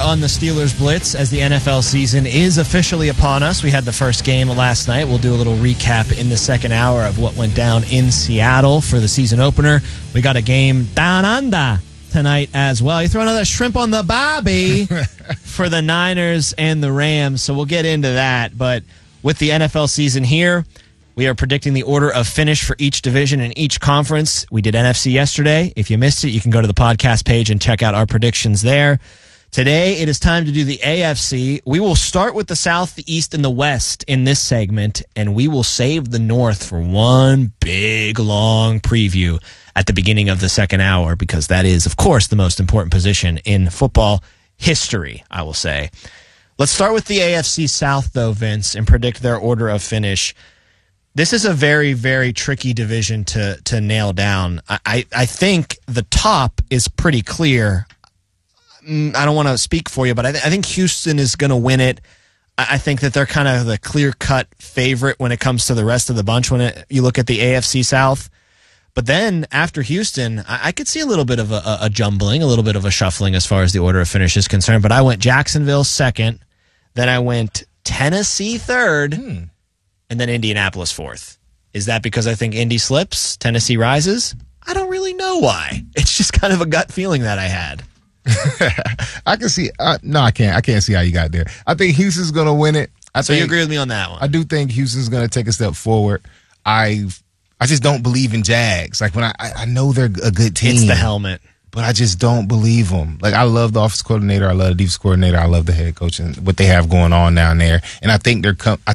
on the Steelers Blitz as the NFL season is officially upon us. We had the first game last night. We'll do a little recap in the second hour of what went down in Seattle for the season opener. We got a game down under tonight as well. You throw another shrimp on the barbie for the Niners and the Rams, so we'll get into that. But with the NFL season here, we are predicting the order of finish for each division and each conference. We did NFC yesterday. If you missed it, you can go to the podcast page and check out our predictions there. Today, it is time to do the AFC. We will start with the South, the East, and the West in this segment, and we will save the North for one big, long preview at the beginning of the second hour, because that is, of course, the most important position in football history, I will say. Let's start with the AFC South, though, Vince, and predict their order of finish. This is a very, very tricky division to nail down. I think the top is pretty clear. I don't want to speak for you, but I think Houston is going to win it. I think that they're kind of the clear-cut favorite when it comes to the rest of the bunch when you look at the AFC South. But then after Houston, I could see a little bit of a jumbling, a little bit of a shuffling as far as the order of finish is concerned. But I went Jacksonville second, then I went Tennessee third, and then Indianapolis fourth. Is that because I think Indy slips, Tennessee rises? I don't really know why. It's just kind of a gut feeling that I had. I can see. No, I can't. I can't see how you got there. I think Houston's going to win it. So you agree with me on that one? I do think Houston's going to take a step forward. I just don't believe in Jags. Like, when I know they're a good team. It's the helmet. But I just don't believe them. Like, I love the offensive coordinator. I love the defensive coordinator. I love the head coach and what they have going on down there. And I think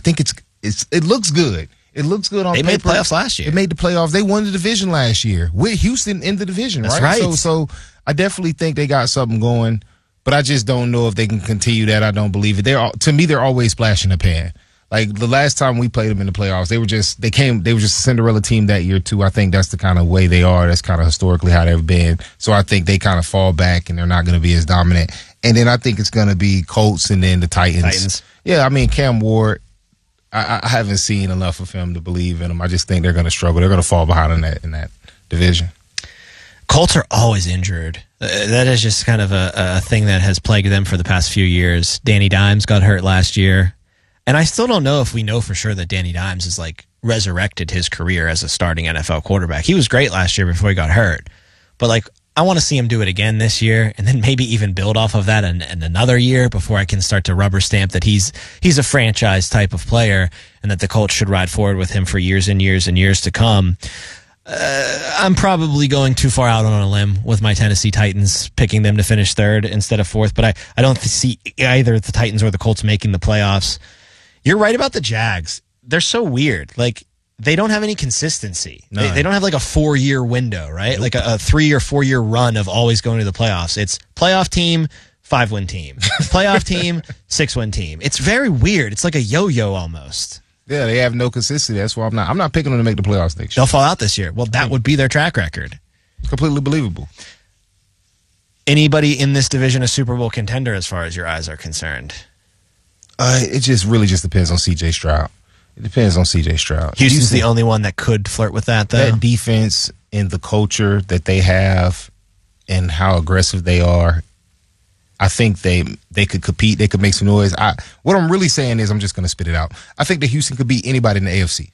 it looks good. It looks good on paper. They made playoffs last year. They made the playoffs. They won the division last year with Houston in the division, That's right? right. So I definitely think they got something going, but I just don't know if they can continue that. I don't believe it. To me, they're always splashing the pan. Like, the last time we played them in the playoffs, they were just a Cinderella team that year too. I think that's the kind of way they are. That's kind of historically how they've been. So I think they kind of fall back and they're not going to be as dominant. And then I think it's going to be Colts and then the Titans. Yeah, I mean, Cam Ward, I haven't seen enough of him to believe in him. I just think they're going to struggle. They're going to fall behind in that division. Colts are always injured. That is just kind of a thing that has plagued them for the past few years. Danny Dimes got hurt last year. And I still don't know if we know for sure that Danny Dimes has resurrected his career as a starting NFL quarterback. He was great last year before he got hurt. But I want to see him do it again this year, and then maybe even build off of that in another year before I can start to rubber stamp that he's a franchise type of player and that the Colts should ride forward with him for years and years and years to come. I'm probably going too far out on a limb with my Tennessee Titans, picking them to finish third instead of fourth, but I don't see either the Titans or the Colts making the playoffs. You're right about the Jags. They're so weird. They don't have any consistency. No. They don't have a 4-year window, right? Nope. Like a 3 or 4 year run of always going to the playoffs. It's playoff team, 5-win team. Playoff team, 6-win team. It's very weird. It's like a yo-yo almost. Yeah, they have no consistency. That's why I'm not picking them to make the playoffs next year. They'll fall out this year. Well, that would be their track record. Completely believable. Anybody in this division a Super Bowl contender as far as your eyes are concerned? It just really depends on C.J. Stroud. It depends on C.J. Stroud. Houston's the only one that could flirt with that, though. That defense and the culture that they have and how aggressive they are, I think they could compete. They could make some noise. What I'm really saying is, I'm just going to spit it out. I think that Houston could beat anybody in the AFC.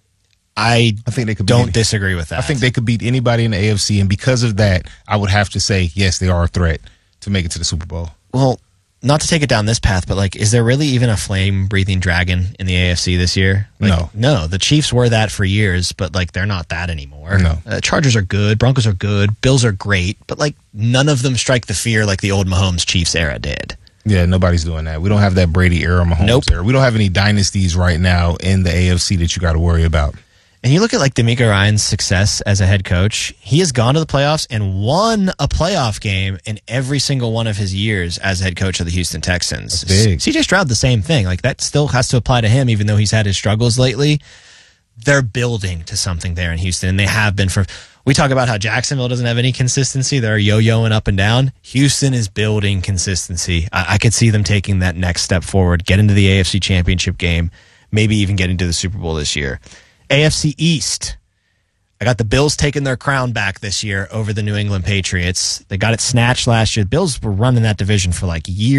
I think they could. Don't disagree with that. I think they could beat anybody in the AFC, and because of that, I would have to say yes, they are a threat to make it to the Super Bowl. Well, not to take it down this path, but is there really even a flame-breathing dragon in the AFC this year? No. The Chiefs were that for years, but they're not that anymore. No. Chargers are good, Broncos are good, Bills are great, but none of them strike the fear like the old Mahomes Chiefs era did. Yeah, nobody's doing that. We don't have that Brady era, Mahomes era. We don't have any dynasties right now in the AFC that you got to worry about. And you look at DeMeco Ryans' success as a head coach. He has gone to the playoffs and won a playoff game in every single one of his years as head coach of the Houston Texans. That's big. CJ Stroud, the same thing. That still has to apply to him, even though he's had his struggles lately. They're building to something there in Houston, and they have been for. We talk about how Jacksonville doesn't have any consistency. They're yo-yoing up and down. Houston is building consistency. I could see them taking that next step forward, get into the AFC Championship game, maybe even get into the Super Bowl this year. AFC East. I got the Bills taking their crown back this year over the New England Patriots. They got it snatched last year. The Bills were running that division for years.